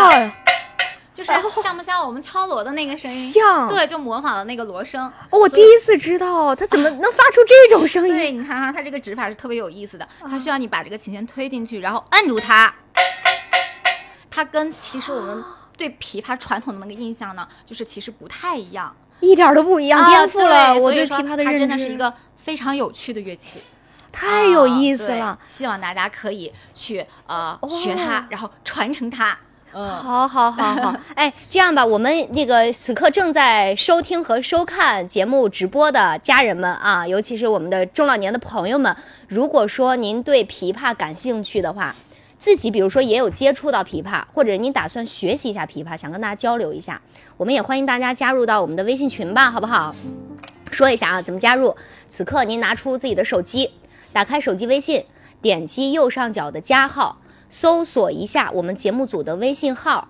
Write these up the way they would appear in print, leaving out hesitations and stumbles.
哦， 就是像不像我们敲锣的那个声音？ 像， 对，就模仿了那个锣声。 哦，我第一次知道它怎么能发出这种声音。 对，你看哈，它这个指法是特别有意思的，它需要你把这个琴弦推进去，然后按住它。它跟其实我们对琵琶传统的那个印象呢，就是其实不太一样， 一点都不一样，颠覆了我对琵琶的认知。 它真的是一个非常有趣的乐器。 太有意思了， 希望大家可以去学它，然后传承它。 好，哎，这样吧，我们那个此刻正在收听和收看节目直播的家人们啊，尤其是我们的中老年的朋友们，如果说您对琵琶感兴趣的话，自己比如说也有接触到琵琶，或者您打算学习一下琵琶，想跟大家交流一下，我们也欢迎大家加入到我们的微信群吧，好不好？说一下啊，怎么加入？此刻您拿出自己的手机，打开手机微信，点击右上角的加号，搜索一下我们节目组的微信号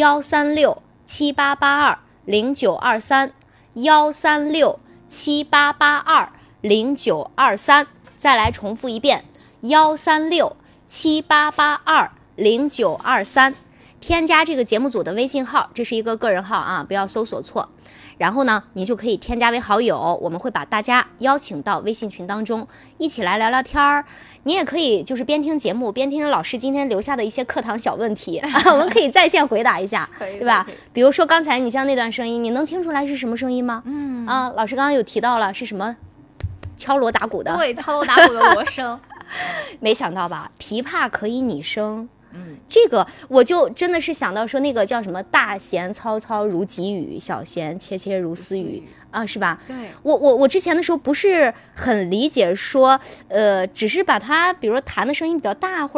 13678820923，13678820923，再来重复一遍13678820923，添加这个节目组的微信号，这是一个个人号啊，不要搜索错。然后呢，你就可以添加为好友，我们会把大家邀请到微信群当中，一起来聊聊天儿。你也可以就是边听节目边听老师今天留下的一些课堂小问题，我们可以在线回答一下，对吧？比如说刚才你像那段声音，你能听出来是什么声音吗？老师刚刚有提到了是什么？敲锣打鼓的。 对，敲锣打鼓的锣声。 没想到吧，琵琶可以拟声。这个我就真的是想到说那个叫什么大弦嘈嘈如急雨，小弦切切如丝雨啊，是吧？ 对， 我之前的时候不是很理解说，只是把它比如说弹的声音比较大或者